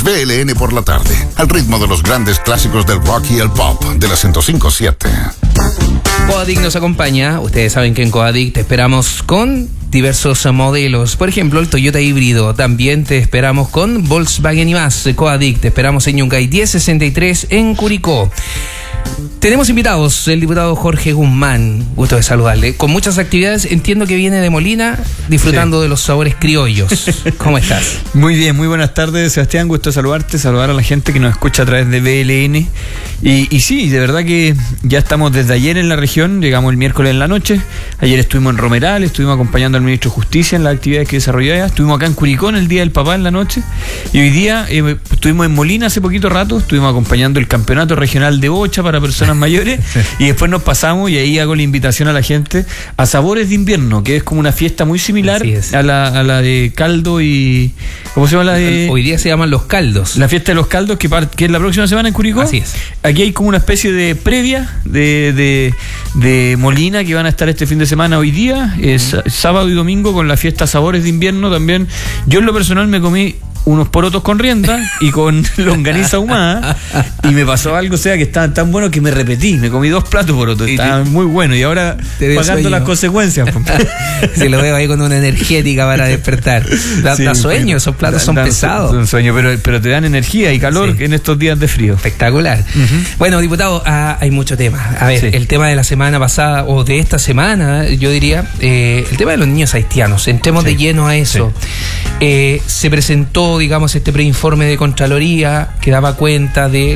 BLN por la tarde, al ritmo de los grandes clásicos del rock y el pop de la 105.7. Coadic nos acompaña. Ustedes saben que en Coadic te esperamos con diversos modelos. Por ejemplo, el Toyota híbrido. También te esperamos con Volkswagen y más. Coadic te esperamos en Yungay 1063 en Curicó. Tenemos invitados, el diputado Jorge Guzmán, gusto de saludarle, con muchas actividades, entiendo que viene de Molina, disfrutando de los sabores criollos. ¿Cómo estás? Muy bien, muy buenas tardes, Sebastián, gusto de saludarte, saludar a la gente que nos escucha a través de BLN. Y sí, de verdad que ya estamos desde ayer en la región, llegamos el miércoles en la noche, ayer estuvimos en Romeral, estuvimos acompañando al ministro de Justicia en las actividades que desarrollaba, estuvimos acá en Curicó en el Día del Papá en la noche, y hoy día estuvimos en Molina hace poquito rato, estuvimos acompañando el campeonato regional de bocha para personas mayores, sí. Y después nos pasamos y ahí hago la invitación a la gente a Sabores de Invierno, que es como una fiesta muy similar a la de caldo y... ¿Cómo se llama la de...? Hoy día se llaman los caldos. La fiesta de los caldos que es la próxima semana en Curicó. Así es. Aquí hay como una especie de previa de Molina que van a estar este fin de semana hoy día, es sábado y domingo con la fiesta Sabores de Invierno también. Yo en lo personal me comí unos porotos con rienda y con longaniza ahumada y me pasó algo, o sea, que estaban tan buenos que me repetí, me comí 2 platos porotos, estaban muy buenos y ahora pagando sueño. Las consecuencias. Se lo veo ahí con una energética para despertar. Da sueño, esos platos son pesados. Son sueño, pero te dan energía y calor en estos días de frío. Espectacular. Bueno, diputado, hay mucho tema. A ver, el tema de la semana pasada o de esta semana, yo diría, el tema de los niños haitianos. Entremos de lleno a eso. Se presentó, digamos, este preinforme de Contraloría que daba cuenta de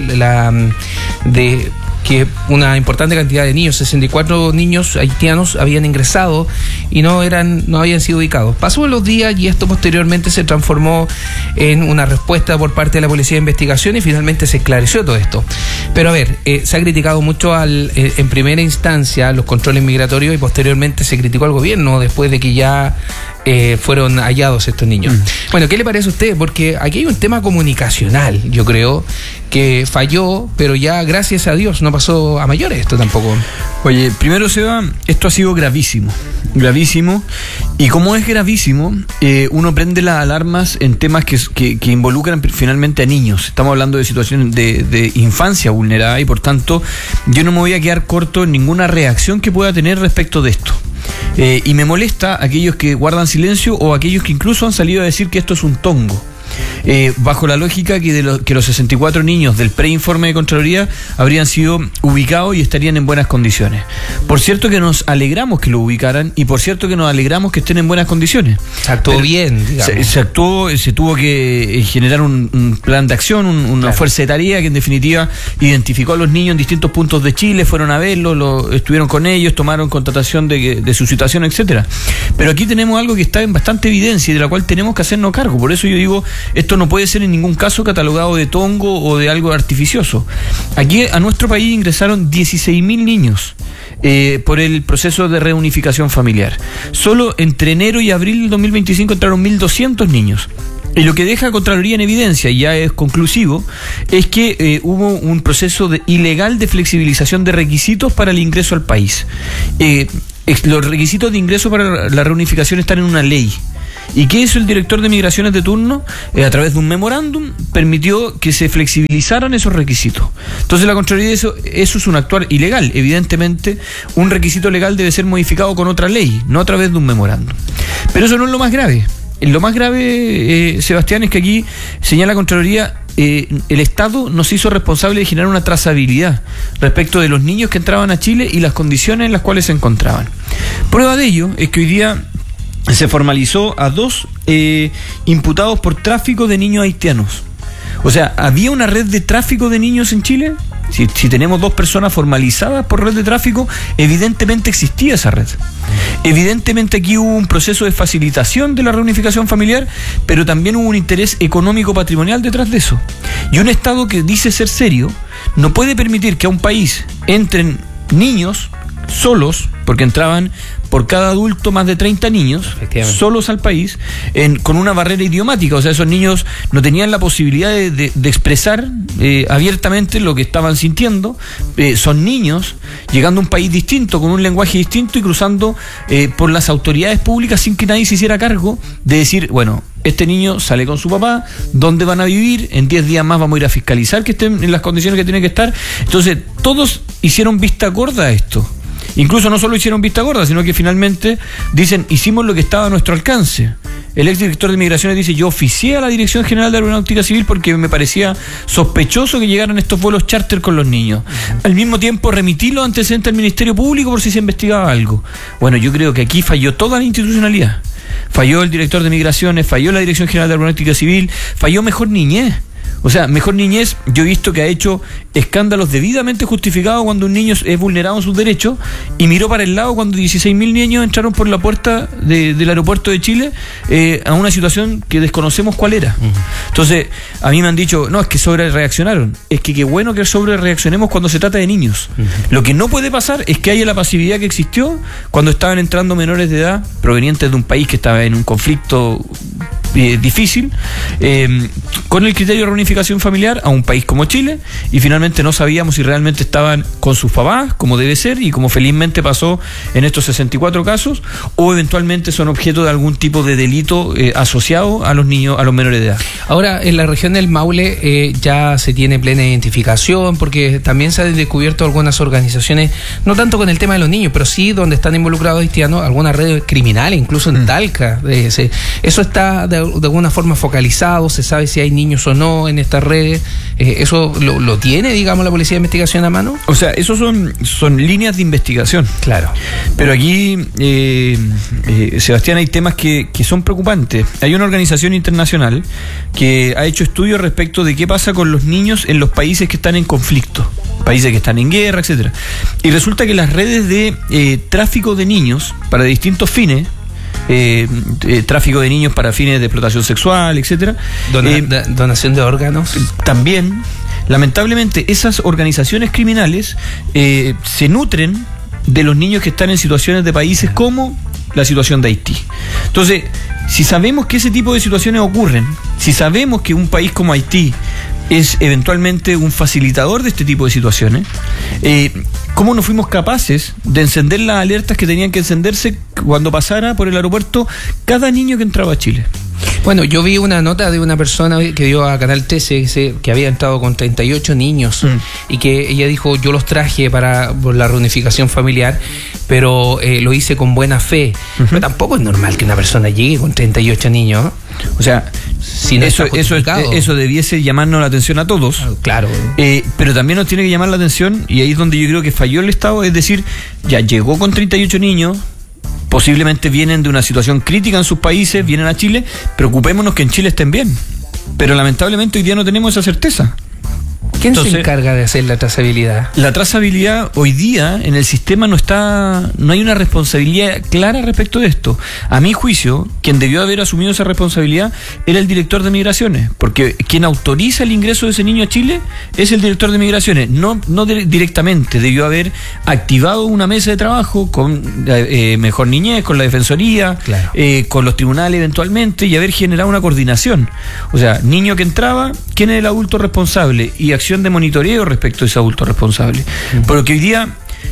que una importante cantidad de niños, 64 niños haitianos habían ingresado y no habían sido ubicados. Pasó los días y esto posteriormente se transformó en una respuesta por parte de la Policía de Investigación y finalmente se esclareció todo esto. Pero a ver, se ha criticado mucho en primera instancia los controles migratorios y posteriormente se criticó al gobierno después de que ya fueron hallados estos niños. Bueno, ¿qué le parece a usted? Porque aquí hay un tema comunicacional, yo creo, que falló, pero ya gracias a Dios no pasó a mayores esto tampoco. Oye, primero, Seba, esto ha sido gravísimo, y como es gravísimo, uno prende las alarmas en temas que involucran finalmente a niños. Estamos hablando de situaciones de infancia vulnerada y por tanto yo no me voy a quedar corto en ninguna reacción que pueda tener respecto de esto. Y me molesta aquellos que guardan silencio o aquellos que incluso han salido a decir que esto es un tongo. Bajo la lógica que los 64 niños del preinforme de Contraloría habrían sido ubicados y estarían en buenas condiciones. Por cierto que nos alegramos que lo ubicaran y por cierto que nos alegramos que estén en buenas condiciones. Se actuó bien, digamos. Se tuvo que generar un plan de acción, una fuerza de tarea que en definitiva identificó a los niños en distintos puntos de Chile, fueron a verlos, estuvieron con ellos, tomaron contratación de su situación, etcétera. Pero aquí tenemos algo que está en bastante evidencia y de la cual tenemos que hacernos cargo. Por eso yo digo, esto no puede ser en ningún caso catalogado de tongo o de algo artificioso. Aquí a nuestro país ingresaron 16.000 niños por el proceso de reunificación familiar. Solo entre enero y abril del 2025 entraron 1.200 niños. Y lo que deja Contraloría en evidencia, y ya es conclusivo, es que hubo un proceso ilegal de flexibilización de requisitos para el ingreso al país. Los requisitos de ingreso para la reunificación están en una ley. ¿Y qué hizo el director de migraciones de turno? A través de un memorándum permitió que se flexibilizaran esos requisitos. Entonces la Contraloría, eso es un actuar ilegal. Evidentemente un requisito legal debe ser modificado con otra ley, no a través de un memorándum. Pero eso no es lo más grave. Lo más grave, Sebastián, es que aquí señala la Contraloría, el Estado nos hizo responsable de generar una trazabilidad respecto de los niños que entraban a Chile y las condiciones en las cuales se encontraban. Prueba de ello es que hoy día se formalizó a 2 imputados por tráfico de niños haitianos. O sea, ¿había una red de tráfico de niños en Chile? Si tenemos 2 personas formalizadas por red de tráfico, evidentemente existía esa red. Evidentemente aquí hubo un proceso de facilitación de la reunificación familiar, pero también hubo un interés económico patrimonial detrás de eso. Y un Estado que dice ser serio no puede permitir que a un país entren niños solos, porque entraban por cada adulto más de 30 niños, solos al país, con una barrera idiomática. O sea, esos niños no tenían la posibilidad de expresar abiertamente lo que estaban sintiendo. Son niños llegando a un país distinto, con un lenguaje distinto y cruzando por las autoridades públicas sin que nadie se hiciera cargo de decir, bueno, este niño sale con su papá, ¿dónde van a vivir? En 10 días más vamos a ir a fiscalizar que estén en las condiciones que tienen que estar. Entonces, todos hicieron vista gorda a esto. Incluso no solo hicieron vista gorda, sino que finalmente dicen, hicimos lo que estaba a nuestro alcance. El exdirector de Migraciones dice, yo oficié a la Dirección General de Aeronáutica Civil porque me parecía sospechoso que llegaran estos vuelos charter con los niños. Al mismo tiempo remití los antecedentes al Ministerio Público por si se investigaba algo. Bueno, yo creo que aquí falló toda la institucionalidad. Falló el director de Migraciones, falló la Dirección General de Aeronáutica Civil, falló Mejor Niñez. O sea, Mejor Niñez, yo he visto que ha hecho escándalos debidamente justificados cuando un niño es vulnerado en sus derechos, y miró para el lado cuando 16.000 niños entraron por la puerta del aeropuerto de Chile a una situación que desconocemos cuál era. Entonces, a mí me han dicho, no, es que sobre reaccionaron. Es que qué bueno que sobre reaccionemos cuando se trata de niños. Lo que no puede pasar es que haya la pasividad que existió cuando estaban entrando menores de edad provenientes de un país que estaba en un conflicto difícil, con el criterio de reunificación familiar a un país como Chile, y finalmente no sabíamos si realmente estaban con sus papás, como debe ser, y como felizmente pasó en estos 64 casos, o eventualmente son objeto de algún tipo de delito asociado a los niños, a los menores de edad. Ahora, en la región del Maule ya se tiene plena identificación, porque también se han descubierto algunas organizaciones, no tanto con el tema de los niños, pero sí donde están involucrados haitianos, algunas redes criminales, incluso en Talca. Eso está de alguna forma focalizado, se sabe si hay niños o no en estas redes. ¿Eso lo tiene, digamos, la Policía de Investigación a mano? O sea, esos son líneas de investigación. Claro. Pero aquí, Sebastián, hay temas que son preocupantes. Hay una organización internacional que ha hecho estudios respecto de qué pasa con los niños en los países que están en conflicto, países que están en guerra, etcétera. Y resulta que las redes de tráfico de niños para distintos fines, tráfico de niños para fines de explotación sexual, etcétera, donación de órganos, también, lamentablemente, esas organizaciones criminales se nutren de los niños que están en situaciones de países como la situación de Haití. Entonces, si sabemos que ese tipo de situaciones ocurren, si sabemos que un país como Haití es eventualmente un facilitador de este tipo de situaciones, ¿cómo no fuimos capaces de encender las alertas que tenían que encenderse cuando pasara por el aeropuerto cada niño que entraba a Chile? Bueno, yo vi una nota de una persona que dio a Canal 13 que había entrado con 38 niños y que ella dijo, yo los traje por la reunificación familiar, pero lo hice con buena fe. Pero tampoco es normal que una persona llegue con 38 niños. O sea, si no eso debiese llamarnos la atención a todos. Claro. Pero también nos tiene que llamar la atención, y ahí es donde yo creo que falló el Estado, es decir, ya llegó con 38 niños, posiblemente vienen de una situación crítica en sus países, vienen a Chile, preocupémonos que en Chile estén bien. Pero lamentablemente hoy día no tenemos esa certeza. ¿Quién se encarga de hacer la trazabilidad? La trazabilidad hoy día en el sistema no hay una responsabilidad clara respecto de esto. A mi juicio, quien debió haber asumido esa responsabilidad era el director de Migraciones, porque quien autoriza el ingreso de ese niño a Chile es el director de Migraciones. No directamente debió haber activado una mesa de trabajo con Mejor Niñez, con la Defensoría, claro, con los tribunales eventualmente, y haber generado una coordinación. O sea, niño que entraba, ¿quién es el adulto responsable? Y acción de monitoreo respecto a ese adulto responsable. Porque hoy día,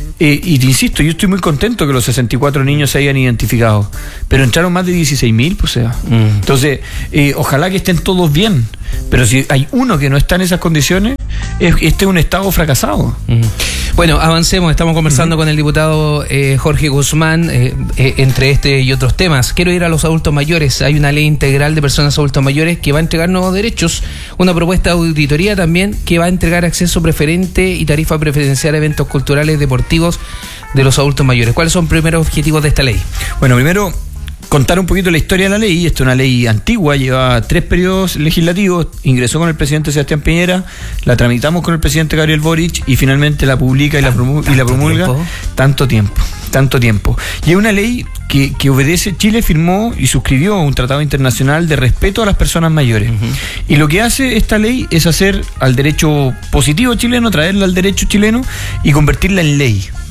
y te insisto, yo estoy muy contento que los 64 niños se hayan identificado, pero entraron más de 16.000, pues sea. Entonces, ojalá que estén todos bien, pero si hay uno que no está en esas condiciones, este es un Estado fracasado. Bueno, avancemos, estamos conversando con el diputado Jorge Guzmán entre este y otros temas. Quiero ir a los adultos mayores. Hay una ley integral de personas adultos mayores que va a entregar nuevos derechos, una propuesta de auditoría también que va a entregar acceso preferente y tarifa preferencial a eventos culturales deportivos de los adultos mayores. ¿Cuáles son los primeros objetivos de esta ley? Bueno, primero, contar un poquito la historia de la ley. Esta es una ley antigua, lleva 3 periodos legislativos, ingresó con el presidente Sebastián Piñera, la tramitamos con el presidente Gabriel Boric y finalmente la publica y la promulga. Tanto tiempo. Y es una ley que obedece. Chile firmó y suscribió un tratado internacional de respeto a las personas mayores. Y lo que hace esta ley es hacer al derecho positivo chileno, traerla al derecho chileno y convertirla en ley.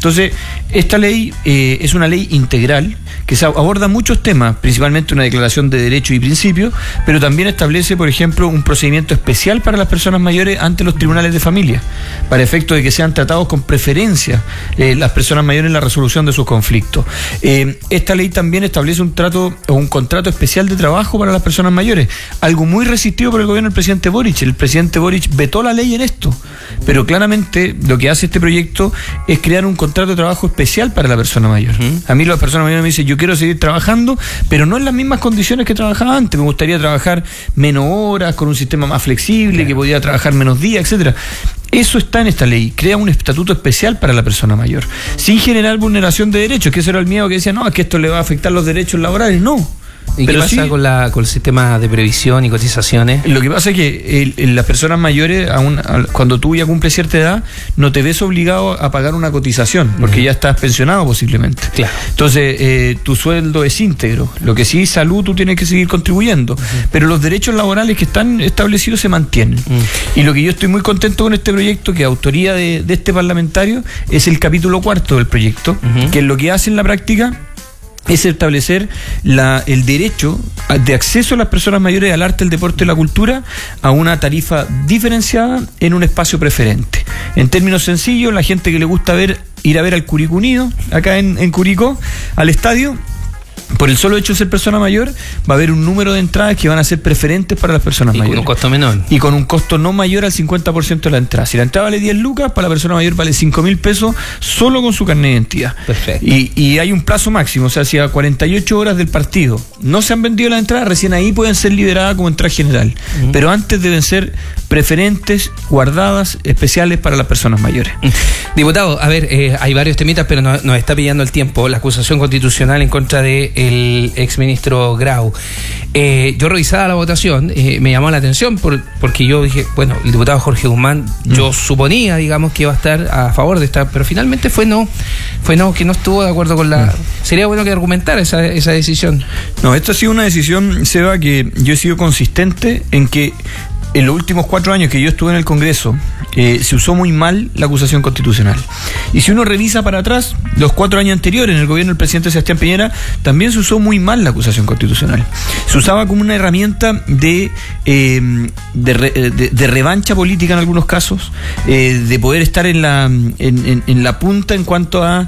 Entonces, esta ley es una ley integral que aborda muchos temas, principalmente una declaración de derechos y principios, pero también establece, por ejemplo, un procedimiento especial para las personas mayores ante los tribunales de familia, para efecto de que sean tratados con preferencia las personas mayores en la resolución de sus conflictos. Esta ley también establece un contrato especial de trabajo para las personas mayores, algo muy resistido por el gobierno del presidente Boric. El presidente Boric vetó la ley en esto, pero claramente lo que hace este proyecto es crear un contrato de trabajo especial para la persona mayor. A mí las personas mayores me dicen, yo quiero seguir trabajando, pero no en las mismas condiciones que trabajaba antes. Me gustaría trabajar menos horas, con un sistema más flexible, que podía trabajar menos días, etcétera. Eso está en esta ley, crea un estatuto especial para la persona mayor, sin generar vulneración de derechos, que ese era el miedo que decía, no, es que esto le va a afectar los derechos laborales. No. ¿Y qué pasa con el sistema de previsión y cotizaciones? Lo que pasa es que las personas mayores, cuando tú ya cumples cierta edad, no te ves obligado a pagar una cotización, porque ya estás pensionado posiblemente. Claro. Entonces, tu sueldo es íntegro. Lo que sí, salud, tú tienes que seguir contribuyendo. Pero los derechos laborales que están establecidos se mantienen. Y lo que yo estoy muy contento con este proyecto, que autoría de este parlamentario, es el capítulo 4 del proyecto, que es lo que hace en la práctica es establecer el derecho de acceso a las personas mayores al arte, el deporte y la cultura a una tarifa diferenciada en un espacio preferente. En términos sencillos, la gente que le gusta ir a ver al Curicó Unido, acá en Curicó, al estadio, por el solo hecho de ser persona mayor, va a haber un número de entradas que van a ser preferentes para las personas mayores. Y con un costo menor. Y con un costo no mayor al 50% de la entrada. Si la entrada vale 10 lucas, para la persona mayor vale 5.000 pesos solo con su carnet de identidad. Perfecto. Y hay un plazo máximo, o sea, si a 48 horas del partido no se han vendido las entradas, recién ahí pueden ser liberadas como entrada general. Pero antes deben ser preferentes, guardadas, especiales para las personas mayores. Diputado, a ver, hay varios temitas, pero nos está pillando el tiempo. La acusación constitucional en contra de el exministro Grau. Yo revisaba la votación, me llamó la atención porque yo dije, bueno, el diputado Jorge Guzmán, yo suponía, digamos, que iba a estar a favor de esta, pero finalmente fue no, que no estuvo de acuerdo con la... Sería bueno que argumentara esa decisión. No, esta ha sido una decisión, Seba, que yo he sido consistente en que en los últimos 4 años que yo estuve en el Congreso, se usó muy mal la acusación constitucional. Y si uno revisa para atrás, los 4 años anteriores, en el gobierno del presidente Sebastián Piñera, también se usó muy mal la acusación constitucional. Se usaba como una herramienta de revancha política en algunos casos, de poder estar en la punta en cuanto a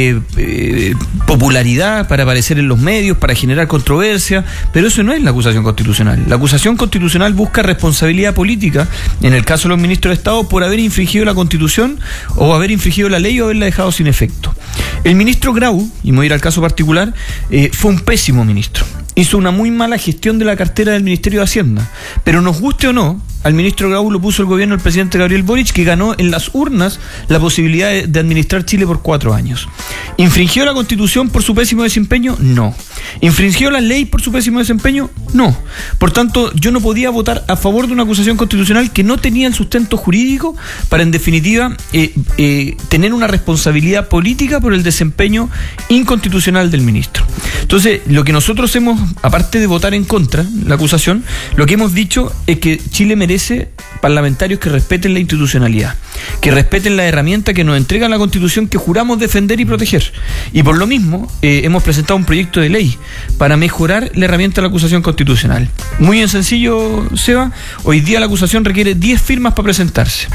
popularidad, para aparecer en los medios, para generar controversia, pero eso no es la acusación constitucional. La acusación constitucional busca responsabilidad política, en el caso de los ministros de Estado, por haber infringido la Constitución o haber infringido la ley o haberla dejado sin efecto. El ministro Grau, y me voy a ir al caso particular, fue un pésimo ministro. Hizo una muy mala gestión de la cartera del Ministerio de Hacienda. Pero nos guste o no, al ministro Grau lo puso el gobierno del presidente Gabriel Boric, que ganó en las urnas la posibilidad de administrar Chile por 4 años. ¿Infringió la Constitución por su pésimo desempeño? No. ¿Infringió la ley por su pésimo desempeño? No. Por tanto, yo no podía votar a favor de una acusación constitucional que no tenía el sustento jurídico para, en definitiva, tener una responsabilidad política por el desempeño inconstitucional del ministro. Entonces, lo que nosotros hemos, aparte de votar en contra la acusación, lo que hemos dicho es que Chile merece parlamentarios que respeten la institucionalidad, que respeten la herramienta que nos entrega la Constitución, que juramos defender y proteger. Y por lo mismo, hemos presentado un proyecto de ley para mejorar la herramienta de la acusación constitucional. Muy en sencillo, Seba, hoy día la acusación requiere 10 firmas para presentarse.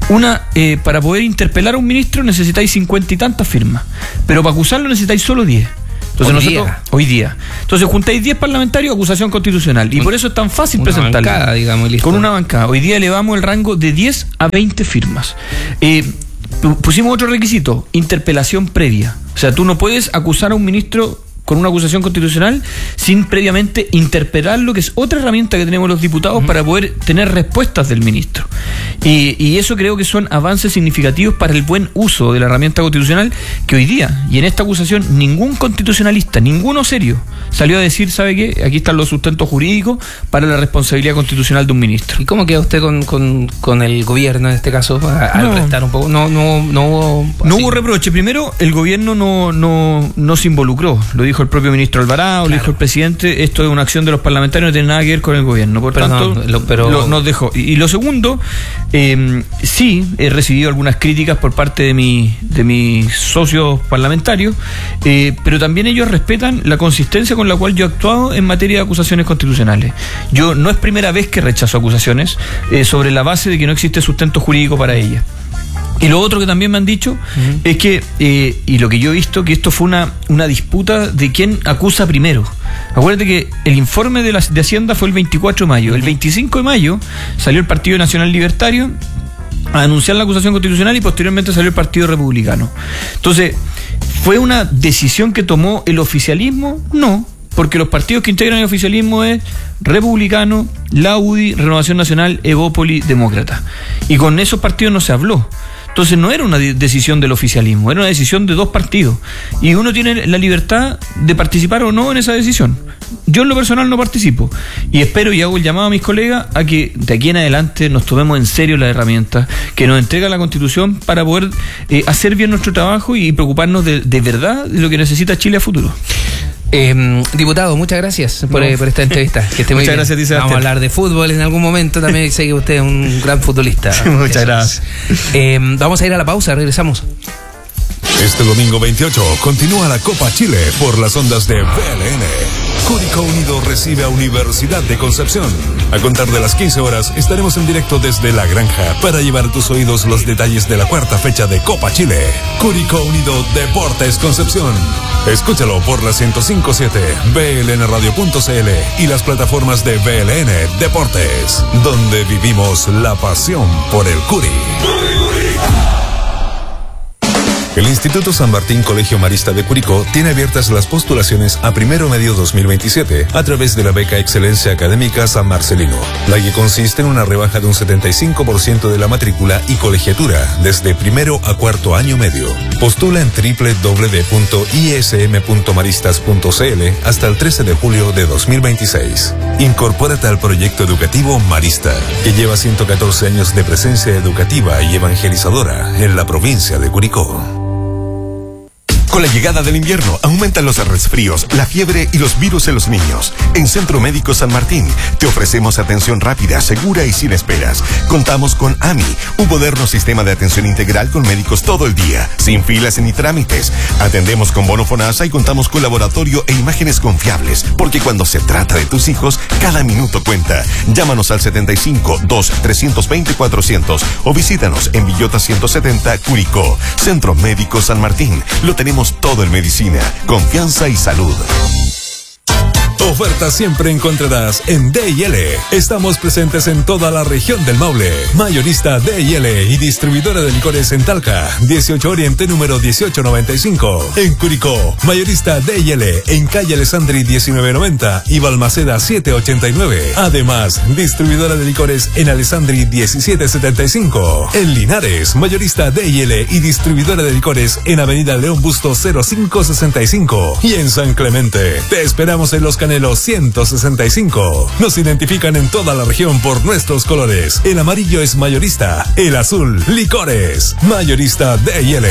Para poder interpelar a un ministro necesitáis 50 y tantas firmas, pero para acusarlo necesitáis solo 10. Entonces hoy día. Entonces juntáis 10 parlamentarios, acusación constitucional. Y por eso es tan fácil presentarlo. Una bancada, digamos, listo. Con una bancada. Hoy día elevamos el rango de 10 a 20 firmas. Pusimos otro requisito, interpelación previa. O sea, tú no puedes acusar a un ministro con una acusación constitucional sin previamente interpelarlo, que es otra herramienta que tenemos los diputados para poder tener respuestas del ministro. Y eso creo que son avances significativos para el buen uso de la herramienta constitucional, que hoy día, y en esta acusación, ningún constitucionalista, ninguno serio, salió a decir, ¿sabe qué? Aquí están los sustentos jurídicos para la responsabilidad constitucional de un ministro. ¿Y cómo queda usted con el gobierno en este caso? Al restar un poco. No hubo reproche. Primero, el gobierno no se involucró. Lo dijo el propio ministro Alvarado, lo dijo el presidente. Esto es una acción de los parlamentarios, no tiene nada que ver con el gobierno. Por tanto, nos dejó. Y lo segundo, Sí, he recibido algunas críticas por parte de mis socios parlamentarios, pero también ellos respetan la consistencia con la cual yo he actuado en materia de acusaciones constitucionales. Yo no es primera vez que rechazo acusaciones sobre la base de que no existe sustento jurídico para ellas. Y lo otro que también me han dicho es que, y lo que yo he visto, que esto fue una disputa de quién acusa primero. Acuérdate que el informe de Hacienda fue el 24 de mayo. El 25 de mayo salió el Partido Nacional Libertario a anunciar la acusación constitucional y posteriormente salió el Partido Republicano. Entonces, ¿fue una decisión que tomó el oficialismo? No, porque los partidos que integran el oficialismo es Republicano, la UDI, Renovación Nacional, Evópoli, Demócrata. Y con esos partidos no se habló. Entonces no era una decisión del oficialismo, era una decisión de dos partidos. Y uno tiene la libertad de participar o no en esa decisión. Yo en lo personal no participo. Y espero y hago el llamado a mis colegas a que de aquí en adelante nos tomemos en serio las herramientas que nos entrega la Constitución para poder hacer bien nuestro trabajo y preocuparnos de verdad de lo que necesita Chile a futuro. Diputado, muchas gracias por esta entrevista. Que esté muy muchas bien. Gracias a ti, Sebastián. Vamos a hablar de fútbol en algún momento. También sé que usted es un gran futbolista. Muchas gracias. Vamos a ir a la pausa, regresamos. Este domingo 28 continúa la Copa Chile por las ondas de BLN. Curicó Unido recibe a Universidad de Concepción. A contar de las 15 horas estaremos en directo desde La Granja para llevar a tus oídos los detalles de la cuarta fecha de Copa Chile. Curicó Unido Deportes Concepción. Escúchalo por la 105.7, blnradio.cl y las plataformas de BLN Deportes, donde vivimos la pasión por el Curi. El Instituto San Martín Colegio Marista de Curicó tiene abiertas las postulaciones a primero medio 2027 a través de la beca Excelencia Académica San Marcelino, la que consiste en una rebaja de un 75% de la matrícula y colegiatura desde primero a cuarto año medio. Postula en www.ism.maristas.cl hasta el 13 de julio de 2026. Incorpórate al proyecto educativo Marista, que lleva 114 años de presencia educativa y evangelizadora en la provincia de Curicó. Con la llegada del invierno aumentan los resfríos, la fiebre y los virus en los niños. En Centro Médico San Martín te ofrecemos atención rápida, segura y sin esperas. Contamos con AMI, un moderno sistema de atención integral con médicos todo el día, sin filas ni trámites. Atendemos con bono FONASA y contamos con laboratorio e imágenes confiables, porque cuando se trata de tus hijos, cada minuto cuenta. Llámanos al 75-2-320-400 o visítanos en Villota 170, Curicó. Centro Médico San Martín. Lo tenemos todo en medicina, confianza y salud. Ofertas siempre encontrarás en D&L. Estamos presentes en toda la región del Maule. Mayorista D&L y distribuidora de licores en Talca, 18 Oriente número 1895. En Curicó, mayorista D&L en calle Alessandri 1990 y Balmaceda 789. Además, distribuidora de licores en Alessandri 1775. En Linares, mayorista D&L y distribuidora de licores en Avenida León Busto 0565. Y en San Clemente, te esperamos en Los Canelos 165. Nos identifican en toda la región por nuestros colores. El amarillo es mayorista, el azul, licores. Mayorista D&L.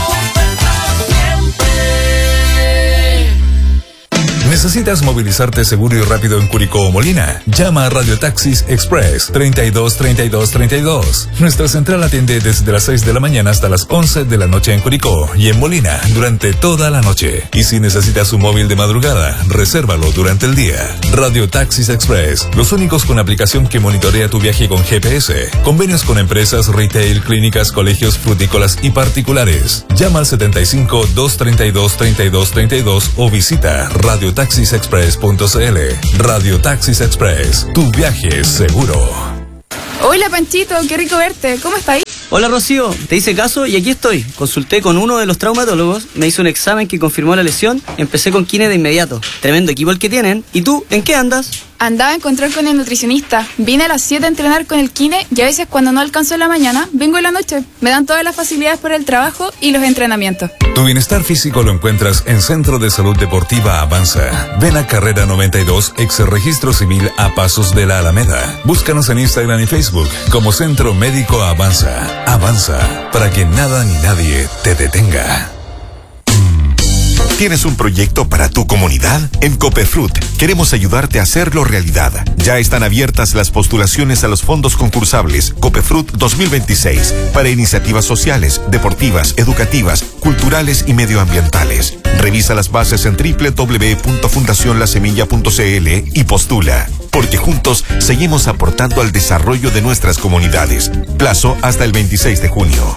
¿Necesitas movilizarte seguro y rápido en Curicó o Molina? Llama a Radio Taxis Express 32 32 32. Nuestra central atiende desde las 6 de la mañana hasta las 11 de la noche en Curicó y en Molina durante toda la noche. Y si necesitas un móvil de madrugada, resérvalo durante el día. Radio Taxis Express, los únicos con aplicación que monitorea tu viaje con GPS. Convenios con empresas, retail, clínicas, colegios, frutícolas y particulares. Llama al 75 232 32 32 o visita radiotaxisexpress.cl. Radio Taxis Express, tu viaje es seguro. Hola Panchito, qué rico verte, ¿cómo estás? Hola Rocío, te hice caso y aquí estoy. Consulté con uno de los traumatólogos, me hizo un examen que confirmó la lesión, empecé con kine de inmediato. Tremendo equipo el que tienen. ¿Y tú, en qué andas? Andaba a encontrar con el nutricionista. Vine a las 7 a entrenar con el kine y a veces cuando no alcanzo en la mañana, vengo en la noche. Me dan todas las facilidades para el trabajo y los entrenamientos. Tu bienestar físico lo encuentras en Centro de Salud Deportiva Avanza. Ven a Carrera 92, ex Registro Civil a Pasos de la Alameda. Búscanos en Instagram y Facebook como Centro Médico Avanza. Avanza, para que nada ni nadie te detenga. ¿Tienes un proyecto para tu comunidad? En Copefruit queremos ayudarte a hacerlo realidad. Ya están abiertas las postulaciones a los fondos concursables Copefruit 2026 para iniciativas sociales, deportivas, educativas, culturales y medioambientales. Revisa las bases en www.fundacionlasemilla.cl y postula. Porque juntos seguimos aportando al desarrollo de nuestras comunidades. Plazo hasta el 26 de junio.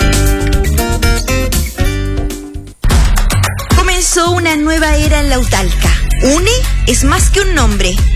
Comenzó una nueva era en Lautalca. UNE es más que un nombre,